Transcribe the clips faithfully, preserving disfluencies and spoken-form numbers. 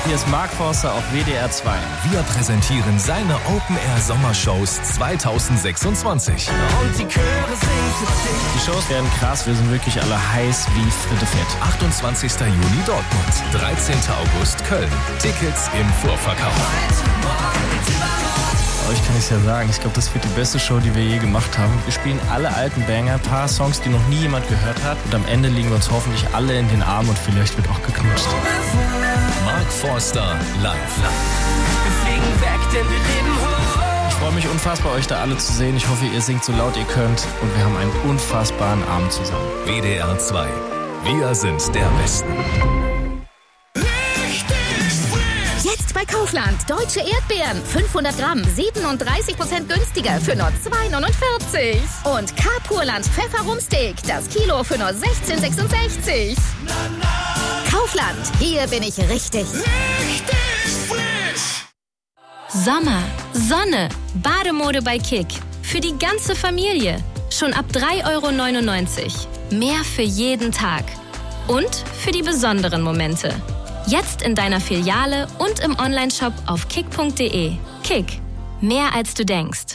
Hier ist Mark Forster auf W D R zwei. Wir präsentieren seine Open-Air-Sommershows zweitausendsechsundzwanzig. Und die Chöre singen für dich. Die Shows werden krass, wir sind wirklich alle heiß wie Fritte Fett. achtundzwanzigster Juni Dortmund, dreizehnter August Köln. Tickets im Vorverkauf. Euch kann ich es ja sagen, ich glaube, das wird die beste Show, die wir je gemacht haben. Wir spielen alle alten Banger, ein paar Songs, die noch nie jemand gehört hat. Und am Ende liegen wir uns hoffentlich alle in den Armen und vielleicht wird auch geknutscht. Mark Forster live. Wir fliegen weg, denn wir leben hoch. Ich freue mich unfassbar, euch da alle zu sehen. Ich hoffe, ihr singt so laut ihr könnt. Und wir haben einen unfassbaren Abend zusammen. W D R zwei. Wir sind der Westen. Jetzt bei Kaufland. Deutsche Erdbeeren. fünfhundert Gramm. siebenunddreißig Prozent günstiger für nur zwei neunundvierzig. Und K-Purland Pfefferrumsteak. Das Kilo für nur sechzehn sechsundsechzig. Kaufland. Hier bin ich richtig. Richtig frisch. Sommer, Sonne, Bademode bei Kick. Für die ganze Familie. Schon ab drei Euro neunundneunzig. Mehr für jeden Tag. Und für die besonderen Momente. Jetzt in deiner Filiale und im Onlineshop auf kick punkt de. Kick. Mehr als du denkst.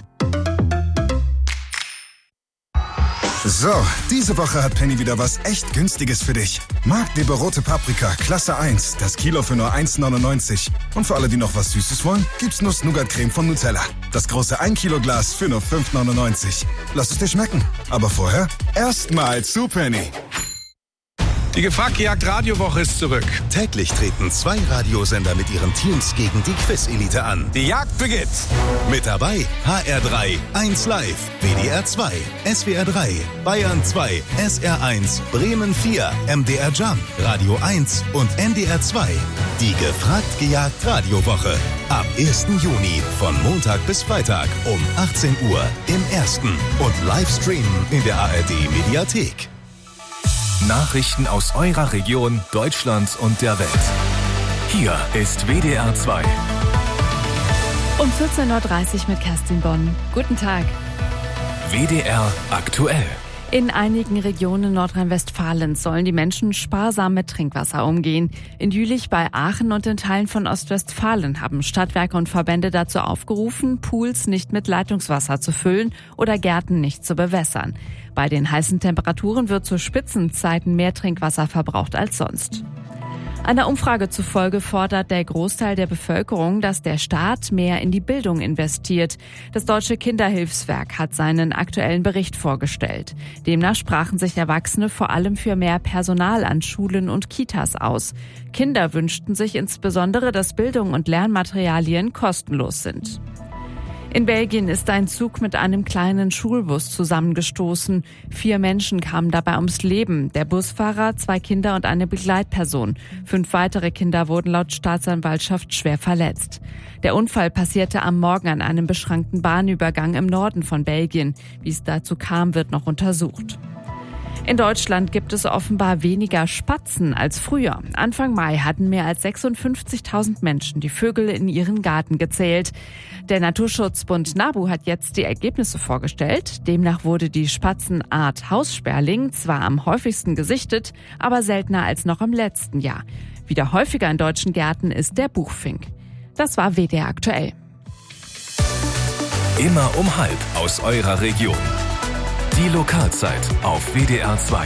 So, diese Woche hat Penny wieder was echt Günstiges für dich. Magdeburg rote Paprika, Klasse eins, das Kilo für nur eins neunundneunzig. Und für alle, die noch was Süßes wollen, gibt's Nuss-Nougat-Creme von Nutella. Das große ein Kilo Glas für nur fünf neunundneunzig. Lass es dir schmecken. Aber vorher erstmal zu Penny. Die Gefragt-Gejagt-Radiowoche ist zurück. Täglich treten zwei Radiosender mit ihren Teams gegen die Quiz-Elite an. Die Jagd beginnt. Mit dabei H R drei, eins Live, W D R zwei, S W R drei, Bayern zwei, S R eins, Bremen vier, M D R Jump, Radio eins und N D R zwei. Die Gefragt-Gejagt-Radiowoche. Ab ersten Juni von Montag bis Freitag um achtzehn Uhr im Ersten und Livestreamen in der A R D-Mediathek. Nachrichten aus eurer Region, Deutschland und der Welt. Hier ist W D R zwei. Um vierzehn Uhr dreißig mit Kerstin Bonn. Guten Tag. W D R aktuell. In einigen Regionen Nordrhein-Westfalens sollen die Menschen sparsam mit Trinkwasser umgehen. In Jülich bei Aachen und in Teilen von Ostwestfalen haben Stadtwerke und Verbände dazu aufgerufen, Pools nicht mit Leitungswasser zu füllen oder Gärten nicht zu bewässern. Bei den heißen Temperaturen wird zu Spitzenzeiten mehr Trinkwasser verbraucht als sonst. Einer Umfrage zufolge fordert der Großteil der Bevölkerung, dass der Staat mehr in die Bildung investiert. Das Deutsche Kinderhilfswerk hat seinen aktuellen Bericht vorgestellt. Demnach sprachen sich Erwachsene vor allem für mehr Personal an Schulen und Kitas aus. Kinder wünschten sich insbesondere, dass Bildung und Lernmaterialien kostenlos sind. In Belgien ist ein Zug mit einem kleinen Schulbus zusammengestoßen. Vier Menschen kamen dabei ums Leben. Der Busfahrer, zwei Kinder und eine Begleitperson. Fünf weitere Kinder wurden laut Staatsanwaltschaft schwer verletzt. Der Unfall passierte am Morgen an einem beschrankten Bahnübergang im Norden von Belgien. Wie es dazu kam, wird noch untersucht. In Deutschland gibt es offenbar weniger Spatzen als früher. Anfang Mai hatten mehr als sechsundfünfzigtausend Menschen die Vögel in ihren Garten gezählt. Der Naturschutzbund NABU hat jetzt die Ergebnisse vorgestellt. Demnach wurde die Spatzenart Haussperling zwar am häufigsten gesichtet, aber seltener als noch im letzten Jahr. Wieder häufiger in deutschen Gärten ist der Buchfink. Das war W D R aktuell. Immer um halb aus eurer Region. Die Lokalzeit auf W D R zwei.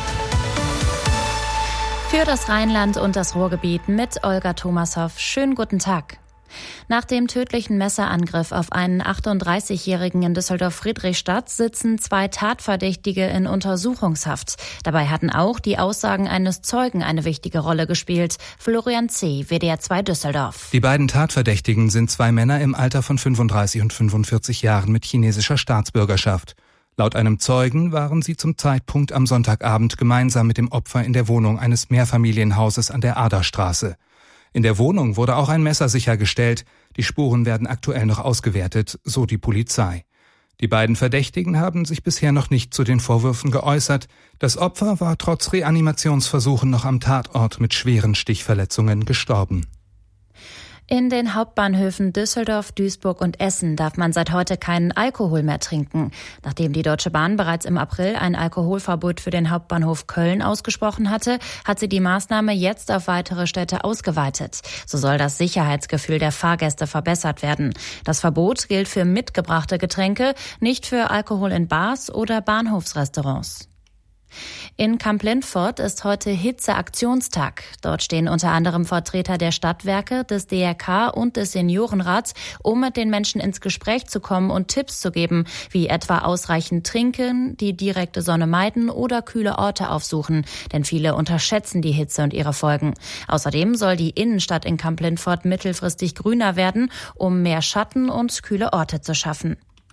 Für das Rheinland und das Ruhrgebiet mit Olga Thomashoff. Schönen guten Tag. Nach dem tödlichen Messerangriff auf einen achtunddreißigjährigen in Düsseldorf-Friedrichstadt sitzen zwei Tatverdächtige in Untersuchungshaft. Dabei hatten auch die Aussagen eines Zeugen eine wichtige Rolle gespielt. Florian C., W D R zwei Düsseldorf. Die beiden Tatverdächtigen sind zwei Männer im Alter von fünfunddreißig und fünfundvierzig Jahren mit chinesischer Staatsbürgerschaft. Laut einem Zeugen waren sie zum Zeitpunkt am Sonntagabend gemeinsam mit dem Opfer in der Wohnung eines Mehrfamilienhauses an der Aderstraße. In der Wohnung wurde auch ein Messer sichergestellt. Die Spuren werden aktuell noch ausgewertet, so die Polizei. Die beiden Verdächtigen haben sich bisher noch nicht zu den Vorwürfen geäußert. Das Opfer war trotz Reanimationsversuchen noch am Tatort mit schweren Stichverletzungen gestorben. In den Hauptbahnhöfen Düsseldorf, Duisburg und Essen darf man seit heute keinen Alkohol mehr trinken. Nachdem die Deutsche Bahn bereits im April ein Alkoholverbot für den Hauptbahnhof Köln ausgesprochen hatte, hat sie die Maßnahme jetzt auf weitere Städte ausgeweitet. So soll das Sicherheitsgefühl der Fahrgäste verbessert werden. Das Verbot gilt für mitgebrachte Getränke, nicht für Alkohol in Bars oder Bahnhofsrestaurants. In Kamp-Lintfort ist heute Hitzeaktionstag. Dort stehen unter anderem Vertreter der Stadtwerke, des D R K und des Seniorenrats, um mit den Menschen ins Gespräch zu kommen und Tipps zu geben, wie etwa ausreichend trinken, die direkte Sonne meiden oder kühle Orte aufsuchen. Denn viele unterschätzen die Hitze und ihre Folgen. Außerdem soll die Innenstadt in Kamp-Lintfort mittelfristig grüner werden, um mehr Schatten und kühle Orte zu schaffen.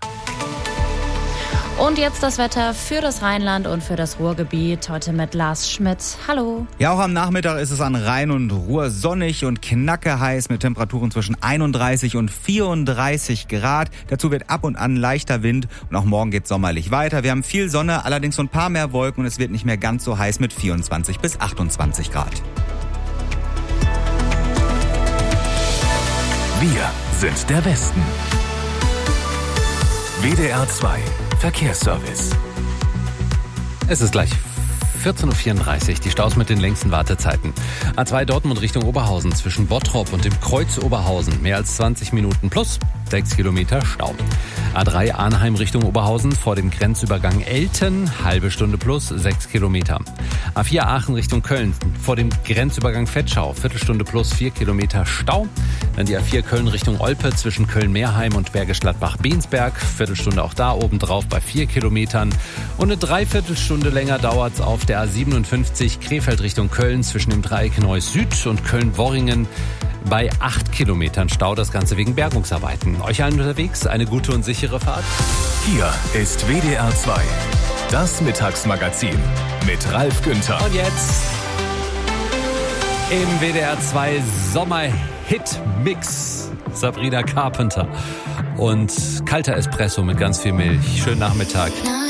Und jetzt das Wetter für das Rheinland und für das Ruhrgebiet. Heute mit Lars Schmidt. Hallo. Ja, auch am Nachmittag ist es an Rhein und Ruhr sonnig und knacke heiß mit Temperaturen zwischen einunddreißig und vierunddreißig Grad. Dazu wird ab und an leichter Wind und auch morgen geht's sommerlich weiter. Wir haben viel Sonne, allerdings so ein paar mehr Wolken und es wird nicht mehr ganz so heiß mit vierundzwanzig bis achtundzwanzig Grad. Wir sind der Westen. W D R zwei Verkehrsservice. Es ist gleich vierzehn Uhr vierunddreißig, die Staus mit den längsten Wartezeiten. A zwei Dortmund Richtung Oberhausen zwischen Bottrop und dem Kreuz Oberhausen. Mehr als zwanzig Minuten plus sechs Kilometer Stau. A drei Arnheim Richtung Oberhausen vor dem Grenzübergang Elten, halbe Stunde plus sechs Kilometer. A vier Aachen Richtung Köln vor dem Grenzübergang Vetschau, Viertelstunde plus vier Kilometer Stau. Dann die A vier Köln Richtung Olpe zwischen Köln-Meerheim und Bergisch Gladbach-Bensberg, Viertelstunde auch da obendrauf bei vier Kilometern. Und eine Dreiviertelstunde länger dauert es auf der A siebenundfünfzig Krefeld Richtung Köln zwischen dem Dreieck Neuss Süd und Köln-Worringen. Bei acht Kilometern Stau, das Ganze wegen Bergungsarbeiten. Euch allen unterwegs eine gute und sichere Fahrt. Hier ist W D R zwei, das Mittagsmagazin mit Ralf Günther. Und jetzt im W D R zwei Sommer-Hit-Mix Sabrina Carpenter und kalter Espresso mit ganz viel Milch. Schönen Nachmittag.